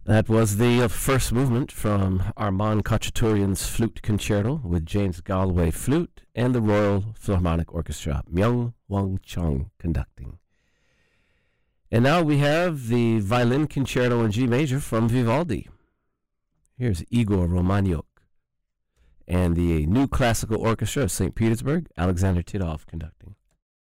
That was the first movement from Armand Khachaturian's Flute Concerto with James Galway Flute and the Royal Philharmonic Orchestra, Myung Wang Chung conducting. And now we have the Violin Concerto in G major from Vivaldi. Here's Igor Romaniuk and the New Classical Orchestra of St. Petersburg, Alexander Titov conducting.